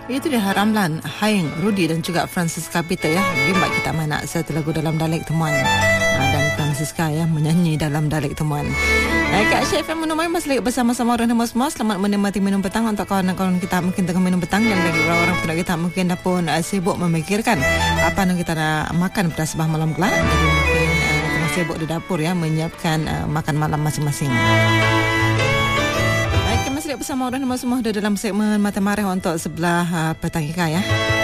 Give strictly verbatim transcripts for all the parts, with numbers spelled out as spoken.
Itu dia Ramlan, Haing, Rudy dan juga Francisca Peter ya. Bimbak kita mana satu lagu dalam dialek temuan. Dan Francisca ya menyanyi dalam dialek temuan. Baik, Kak Syed F M menemui Mas Lik bersama-sama orang semua. Selamat menikmati minum petang untuk kawan-kawan kita mungkin tengah minum petang dan bagi orang-orang pula kita mungkin dah pun uh, sibuk memikirkan apa yang kita nak makan pada sebelah malam kelak. Jadi mungkin uh, tengah sibuk di dapur ya menyiapkan uh, makan malam masing-masing. Bersama orang semua sudah dalam segmen Mata Marah untuk sebelah uh, petang kita ya.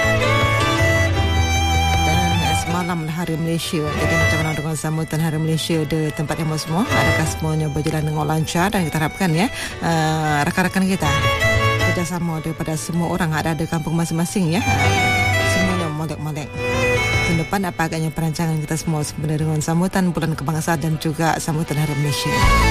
Dan uh, semalam Hari Malaysia. Jadi macam mana dengan sambutan Hari Malaysia di tempat yang semua? Adakah semuanya berjalan dengan lancar? Dan kita harapkan ya uh, rakan-rakan kita kerjasama daripada semua orang ada di kampung masing-masing ya. Uh, semuanya molek-molek. Tahun depan apa agaknya perancangan kita semua sebenarnya dengan sambutan Bulan Kebangsaan dan juga sambutan Hari Malaysia.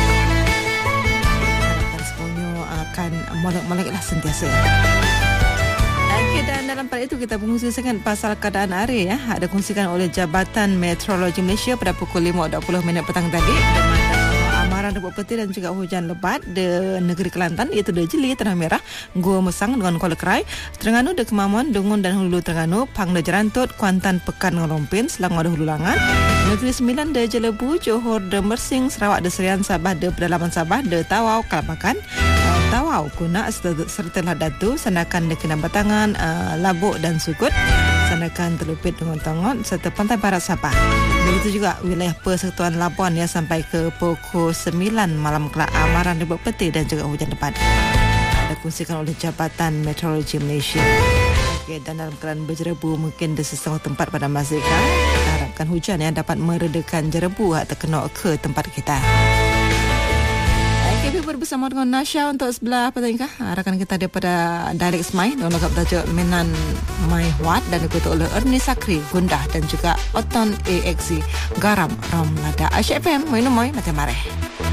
Akan molek-molek lah sentiasa. Okay, dan dalam pada itu kita mengkongsikan pasal keadaan hari ya. Ada kongsikan oleh Jabatan Meteorologi Malaysia pada pukul lima dua puluh minit petang tadi. Amaran rebuk peti dan juga hujan lebat di negeri Kelantan iaitu di Jeli, Tanah Merah, Gua Musang dengan Kuala Kerai, Terengganu di Kemamuan, Dungun dan Hulu Terengganu, Pang di Jerantut, Kuantan Pekan dengan Rompin, Selangor di Hulu Langan, Negeri Sembilan di Jelebu, Johor di Mersing, Sarawak di Serian, Sabah di Pedalaman Sabah, di Tawau, Kalapakan, Tawau, Kuna serta Ladatu, Sandakan di Kinabatangan, uh, Labuk dan Sukut, Sandakan Telupit dengan Tongot serta Pantai Barat Sabah. Begitu juga wilayah Persekutuan Labuan ya sampai ke pukul sembilan malam kelak amaran rebuk peti dan juga hujan lebat. Ada kongsikan oleh Jabatan Meteorologi Malaysia. Okay, dan dalam keadaan berjerebu mungkin di sesetengah tempat pada masa ini kita harapkan hujan yang dapat meredakan jerebu atau kena ke tempat kita. K P bersama dengan Nasha untuk sebelah petang rakan kita daripada Dialek Semai dengan lagu bertajuk Menan Mai Huat dan dikutuk oleh Ernie Sakri Gundah dan juga Oton A X Z Garam Ram Lada. Asyik F M minum mai mati mareh.